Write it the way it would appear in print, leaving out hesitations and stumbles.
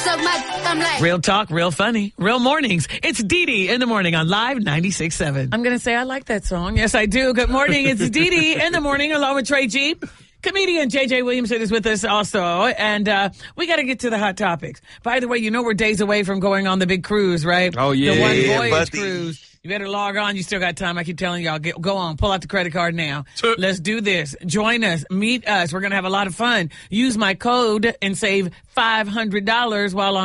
suck my I'm like. Real talk, real funny, real mornings. It's Dee Dee in the morning on Live 96.7. I'm going to say I like that song. Yes, I do. Good morning. It's Dee Dee in the morning along with Trey G. Comedian J.J. Williamson is with us also, and we got to get to the hot topics. By the way, you know we're days away from going on the big cruise, right? Oh, yeah. The One Voyage cruise. You better log on. You still got time. I keep telling y'all, go on. Pull out the credit card now. Let's do this. Join us. Meet us. We're going to have a lot of fun. Use my code and save $500 while on